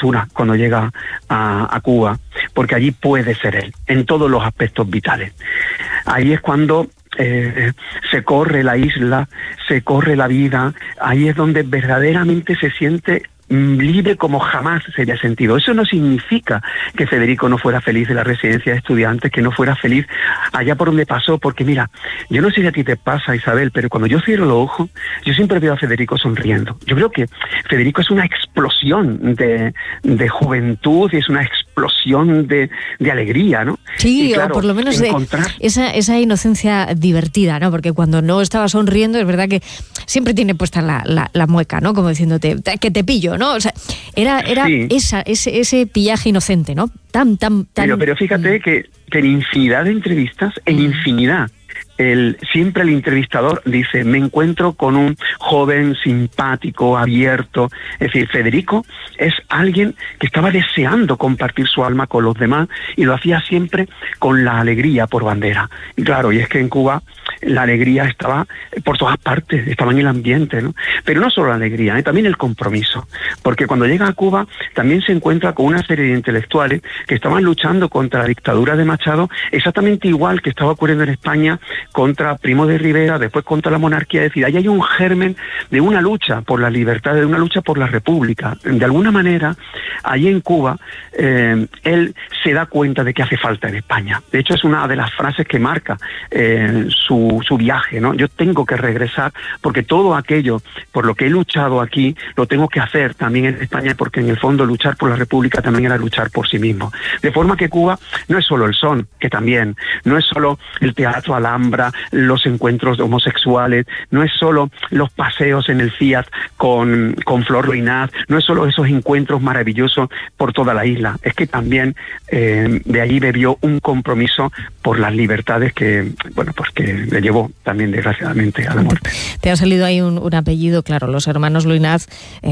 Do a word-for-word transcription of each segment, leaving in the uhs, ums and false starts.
postura cuando llega a, a Cuba, porque allí puede ser él, en todos los aspectos vitales. Ahí es cuando eh, se corre la isla, se corre la vida, ahí es donde verdaderamente se siente libre como jamás se había sentido. Eso no significa que Federico no fuera feliz en la residencia de estudiantes, que no fuera feliz allá por donde pasó, porque mira, yo no sé si a ti te pasa, Isabel, pero cuando yo cierro los ojos, yo siempre veo a Federico sonriendo. Yo creo que Federico es una explosión de, de juventud y es una explosión de, de alegría, ¿no? Sí, y claro, o por lo menos encontrar... de esa, esa inocencia divertida, ¿no? Porque cuando no estaba sonriendo, es verdad que siempre tiene puesta la, la, la mueca, ¿no? Como diciéndote, que te pillo, ¿no? O sea, era, era sí. esa, ese, ese pillaje inocente, ¿no? Tan, tan, tan... Pero, pero fíjate que, que en infinidad de entrevistas, en mm. infinidad, el, siempre el entrevistador dice, me encuentro con un joven simpático, abierto. Es decir, Federico es alguien que estaba deseando compartir su alma con los demás y lo hacía siempre con la alegría por bandera. Y claro, y es que en Cuba la alegría estaba por todas partes, estaba en el ambiente, ¿no? Pero no solo la alegría, ¿eh? También el compromiso, porque cuando llega a Cuba también se encuentra con una serie de intelectuales que estaban luchando contra la dictadura de Machado, exactamente igual que estaba ocurriendo en España contra Primo de Rivera, después contra la monarquía. Es decir, ahí hay un germen de una lucha por la libertad, de una lucha por la república. De alguna manera, allí en Cuba, eh, él se da cuenta de que hace falta en España. De hecho, es una de las frases que marca eh, su, su viaje, ¿no? Yo tengo que regresar porque todo aquello por lo que he luchado aquí, lo tengo que hacer también en España, porque en el fondo luchar por la república también era luchar por sí mismo. De forma que Cuba no es solo el son, que también, no es solo el teatro Alhambra, los encuentros homosexuales, no es solo los paseos en el Fiat con, con Flor Ruinaz, no es solo esos encuentros maravillosos por toda la isla, es que también eh, de allí bebió un compromiso por las libertades que, bueno, pues que le llevó también desgraciadamente a la muerte. Te ha salido ahí un, un apellido, claro, los hermanos Luinaz.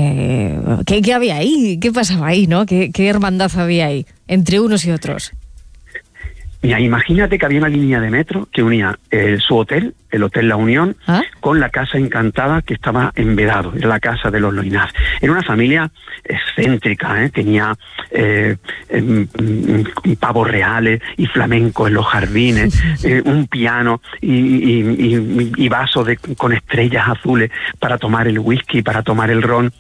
Eh, ¿qué, ¿Qué había ahí? ¿Qué pasaba ahí, no? ¿Qué, qué hermandad había ahí entre unos y otros? Mira, imagínate que había una línea de metro que unía eh, su hotel, el Hotel La Unión, ¿ah? con la Casa Encantada que estaba en Vedado, era la casa de los Luinaz. Era una familia excéntrica, ¿eh? tenía eh, eh, pavos reales y flamenco en los jardines, eh, un piano y, y, y, y vaso de, con estrellas azules para tomar el whisky, para tomar el ron.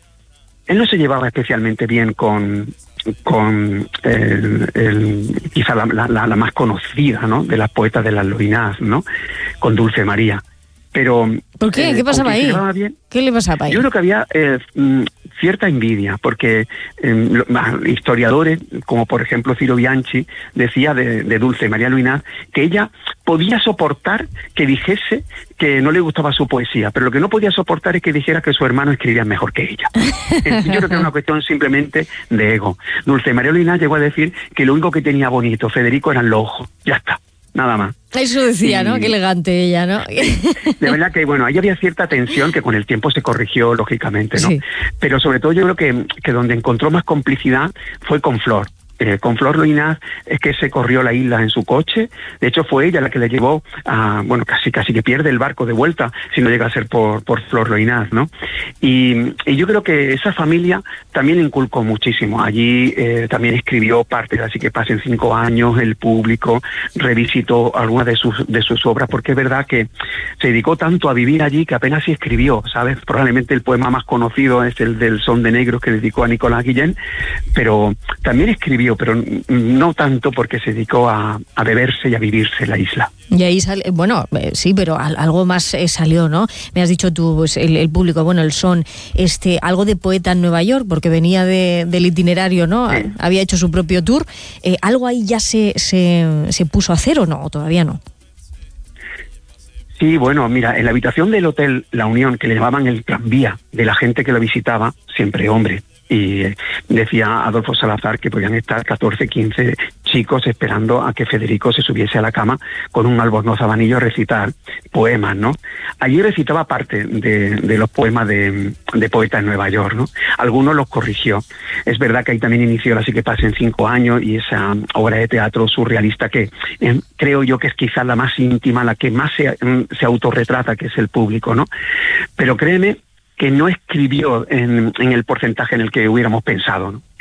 Él no se llevaba especialmente bien con... con el, el, quizá la, la, la más conocida, ¿no?, de las poetas de las Luinaz, ¿no?, con Dulce María. Pero ¿por qué? Eh, ¿Qué pasaba ahí? Bien, ¿Qué le pasaba ahí? Yo creo que había eh, cierta envidia, porque eh, lo, historiadores, como por ejemplo Ciro Bianchi, decía de, de Dulce María Luinaz que ella podía soportar que dijese que no le gustaba su poesía, pero lo que no podía soportar es que dijera que su hermano escribía mejor que ella. Yo creo que era una cuestión simplemente de ego. Dulce María Luinaz llegó a decir que lo único que tenía bonito Federico eran los ojos. Ya está. Nada más. Eso decía, y, ¿no? Qué elegante ella, ¿no? De verdad que, bueno, ahí había cierta tensión que con el tiempo se corrigió, lógicamente, ¿no? Sí. Pero sobre todo yo creo que, que donde encontró más complicidad fue con Flor. Eh, con Flor Luinaz es que se corrió la isla en su coche. De hecho fue ella la que le llevó a, bueno, casi casi que pierde el barco de vuelta si no llega a ser por, por Flor Luinaz, ¿no? Y, y yo creo que esa familia también le inculcó muchísimo. Allí eh, también escribió parte, así que pasen cinco años, el público revisitó algunas de sus de sus obras, porque es verdad que se dedicó tanto a vivir allí que apenas sí escribió, ¿sabes? Probablemente el poema más conocido es el del Son de Negros, que dedicó a Nicolás Guillén, pero también escribió, pero no tanto, porque se dedicó a, a beberse y a vivirse la isla. Y ahí sale, bueno, eh, sí, pero algo más eh, salió, ¿no? Me has dicho tú, pues el, el público, bueno, el Son, este, algo de poeta en Nueva York, porque venía de, del itinerario, ¿no? Sí. Había hecho su propio tour. Eh, ¿Algo ahí ya se, se, se puso a hacer o no? ¿O todavía no? Sí, bueno, mira, en la habitación del Hotel La Unión, que le llamaban el tranvía de la gente que lo visitaba, siempre hombre, y decía Adolfo Salazar que podían estar catorce, quince chicos esperando a que Federico se subiese a la cama con un albornoz habanillo a recitar poemas, ¿no? Allí recitaba parte de, de los poemas de, de Poeta en Nueva York, ¿no? Algunos los corrigió. Es verdad que ahí también inició Así que pasen cinco años y esa obra de teatro surrealista que eh, creo yo que es quizás la más íntima, la que más se, se autorretrata, que es el público, ¿no? Pero créeme que no escribió en, en el porcentaje en el que hubiéramos pensado, ¿no?